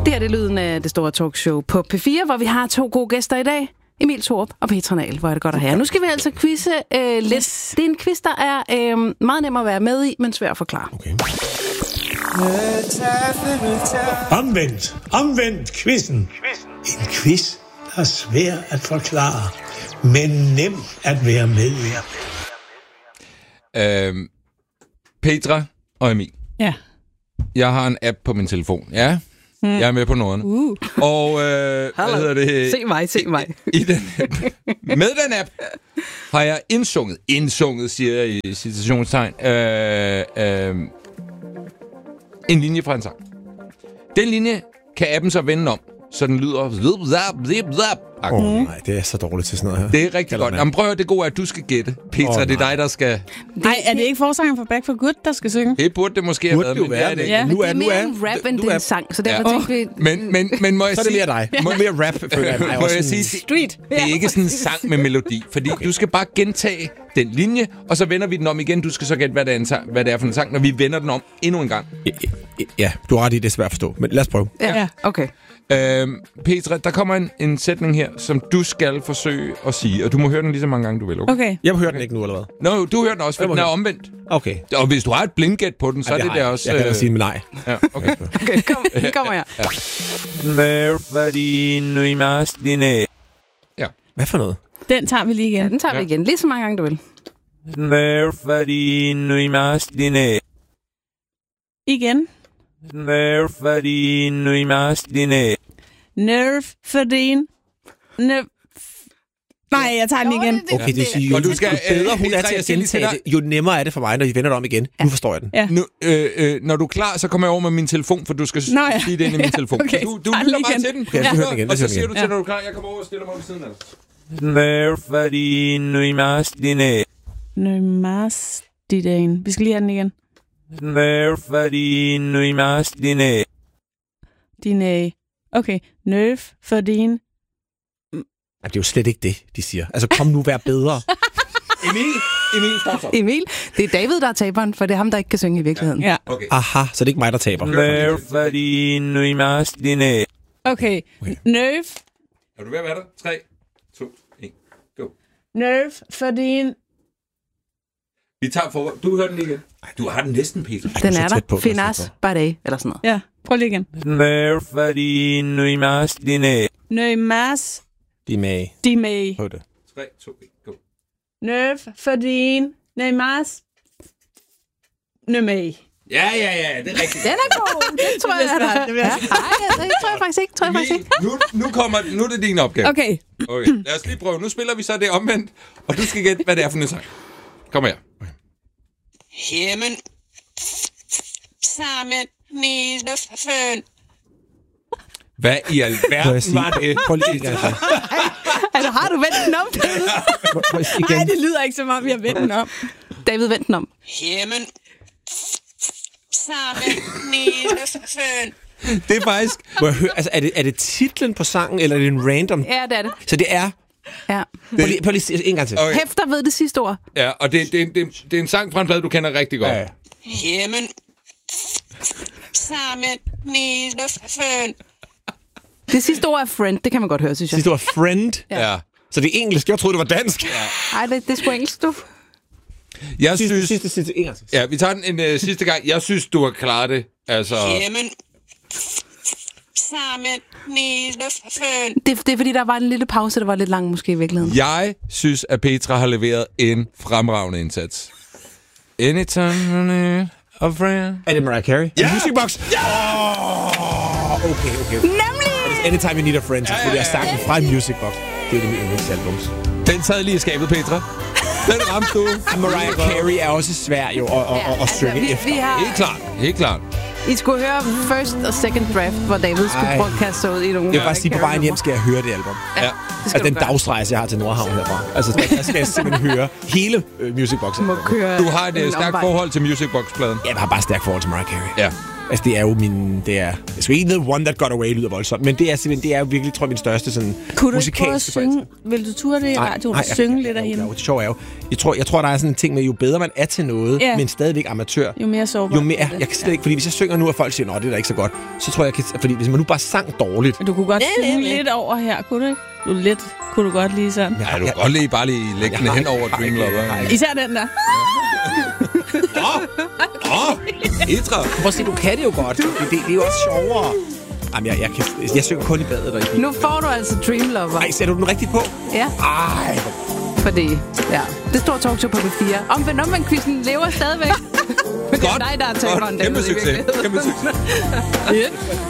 Det her det er lyden af det store talkshow på P4, hvor vi har 2 gode gæster i dag. Emil Thorup og Petra Nahl. Hvor er det godt at have. Nu skal vi altså quizze lidt. Det er en quiz, der er meget nem at være med i, men svær at forklare. Okay. Omvendt quizzen. En quiz, der er svær at forklare, men nem at være med i. Petra og Emil. Ja. Jeg har en app på min telefon. Ja, jeg er med på noget. Og hvad hedder det? Se mig. I den, med den app har jeg indsunget siger jeg i citationstegn, en linje fra en sang. Den linje kan appen så vende om, så den lyder... Nej, det er så dårligt til sådan noget her. Det er rigtig godt. Jamen, prøv at høre, det gode er, at du skal gætte. Petra, det er dig, der skal... Nej, er det ikke forsangeren for Back for Good, der skal synge? Det burde det måske have været, men det er det. Ja. Men det er mere en rap, end det er en sang, så derfor tænkte vi... Men må jeg så er det mere dig. Mere rap, føler jeg. Må jeg sige, Street. det er ikke sådan en sang med melodi, fordi du skal bare gentage den linje, og så vender vi den om igen. Du skal så gætte, hvad det er for en sang, når vi vender den om endnu en gang. Ja, du har ret i, det er svært at forstå, men lad os prøve. Ja, okay. Petra, der kommer en sætning her, som du skal forsøge at sige, og du må høre den lige så mange gange, du vil. Okay. Jeg hører den ikke nu, eller hvad? Nå, du hører den også, for den er omvendt. Okay. Og hvis du har et blindgæt på den, så er det der også... Jeg kan da sige med nej. Ja, okay. Okay, kommer her. Ja. Hvad for noget? Den tager vi lige igen. Ja, den tager vi igen. Lige så mange gange, du vil. Igen. Nerf for din... Nej, jeg tager den igen. Okay, det siger jo, bedre hun er til at gentage det, jo nemmere er det for mig, når I vender det om igen. Nu forstår jeg den. Ja. Nu, når du er klar, så kommer jeg over med min telefon, for du skal sige det ind i min telefon. Okay, du lytter bare til den. Okay, jeg hører den igen. Og så siger du til, når du er klar, jeg kommer over og stiller mig ved siden af dig. Nøjmastidane. Vi skal lige have den igen. Dine... Okay. Nerf for din... Det er jo slet ikke det, de siger. Altså, kom nu, vær bedre. Emil, stop så. Emil, det er David, der er taberen, for det er ham, der ikke kan synge i virkeligheden. Ja. Okay. Aha, så det er ikke mig, der taber. Okay. Nerf. Er du ved at være der? 3, 2, 1, go. Nerf for din... Vi tager for... Du hører den lige igen. Du har den næsten, Peter. Den er der. Finas Barday, eller sådan noget. Ja, prøv lige igen. Nøjmas... Dimag. Prøv det. 3, 2, 1, go. Nerf for din... Nøjmas... Nømag. Ja, det er rigtigt. Den er god. Det tror jeg, der. Nej, det tror jeg faktisk ikke. Nu er det din opgave. Okay. Lad os lige prøve. Nu spiller vi så det omvendt, og du skal gætte, hvad det er for en sang. Kom her. Jamen, sammen med føn. Hvad i alverden var det? Prøv lige igen. Altså, har du vendt den om, David? Nej, det lyder ikke som om, vi har vendt den om. David, vend den om. Jamen, sammen med føn. Det er faktisk... Må jeg høre, altså, er det titlen på sangen, eller er det en random? Ja, det er det. Så det er... Ja. Prøv lige en gang til. Okay. Hæfter ved det sidste ord. Ja, og det er en sang fra en plade, du kender rigtig godt. Ja. Jamen, sammen med føn. Det sidste ord er friend, det kan man godt høre, synes jeg. Sidste ord friend. Ja. Så det er engelsk. Jeg troede, det var dansk. Nej, det er sgu engelsk, du. Jeg synes... Sidste en gang til. Ja, vi tager den en sidste gang. Jeg synes, du har klaret det. Altså... Jamen, sammen med føn. Det er fordi, der var en lille pause, der var lidt lang måske i virkeligheden. Jeg synes, at Petra har leveret en fremragende indsats. Anytime a friend. Er det Mariah Carey? Ja! Musicbox? Ja! Okay. Nemlig! Anytime you need a friend, fordi jeg sang fra en Musicbox. Det er det mit yndlingsalbums. Den sad lige i skabet, Petra. Den ramte du. Mariah Carey er også svær jo at synge efter. Vi har... Helt klart. I skulle høre first og second draft, hvor David skulle prøve at kaste sig ud i nogle... Jeg vil bare sige, på vejen hjem skal jeg høre det album. Ja. Altså den dagsrejse, jeg har til Nordhavn herfra. Altså der skal jeg simpelthen høre hele Musicbox. Du Du har et stærkt forhold til Musicbox-pladen. Jeg har bare et stærkt forhold til Mariah Carey. Ja. Altså, det er jo min... Det er... Jeg skal ikke The One That Got Away lyder voldsomt, men det er simpelthen... Det er jo virkelig, tror jeg, min største sådan kunne du musikalske ikke prøve at synge? Vil du turde det i radioen? Synge lidt af hende? Det sjove er jo... Jeg tror, der er sådan en ting med, jo bedre man er til noget, men stadigvæk amatør... Jo mere sårbar. Jo mere... Jeg kan slet ikke... Fordi hvis jeg synger nu, og folk siger, det er da ikke så godt, så tror jeg kan... Fordi hvis man nu bare sang dårligt... Du kunne godt synge lidt over her, kunne du ikke? Kunne du godt lige sådan? Ja, du kan godt lige bare lægge den hen over Dream Lover. Især den der. Etra. Prøv at se, du kan det jo godt. Det er jo også sjovere. Jamen, jeg synger kun i badet derinde. Nu får du altså Dream Lover. Ej, sætter du den rigtigt på? Ja. Ej. Fordi, ja, det står talkshow på P4. Omvendt-quizzen lever stadigvæk. Men det er dig, der er taberen. Kæmpe succes.